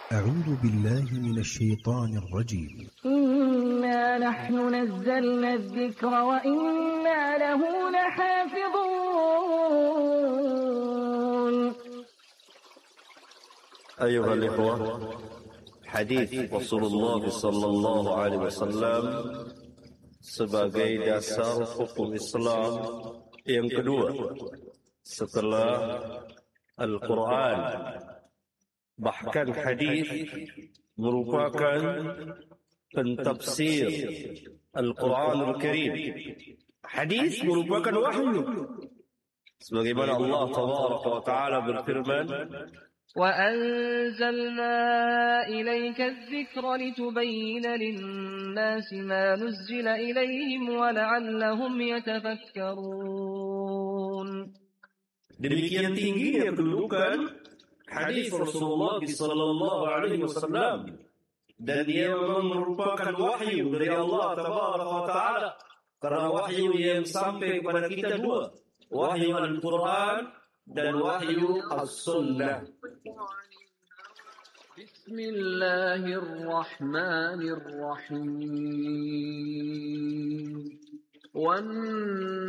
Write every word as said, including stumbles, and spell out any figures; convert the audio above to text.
أعوذ بالله من الشيطان الرجيم. إنا نحن نزلنا الذكر وإنا له لحافظون. أيها الإخوة، hadis Rasulullah sallallahu alaihi wasallam sebagai dasar hukum Islam yang kedua setelah Al-Quran. Bahkan hadis merupakan pentafsir Al-Quranul Karim. Hadis merupakan wahyu, sebagaimana Allah Tabaraka wa Ta'ala berfirman, وَأَنزَلْنَا إِلَيْكَ الذِّكْرَ لِتُبَيِّنَ لِلنَّاسِ مَا نُزِّلَ إِلَيْهِمْ وَلَعَلَّهُمْ يَتَفَكَّرُونَ. Demikian tingginya kedudukan hadis Rasulullah sallallahu alaihi wasallam, dan dia memang merupakan wahyu dari Allah Tabaraka wa Ta'ala, karena wahyu yang sampai kepada kita dua, wahyu Al-Quran dan wahyu As-Sunnah. Bismillahirrahmanirrahim. Wan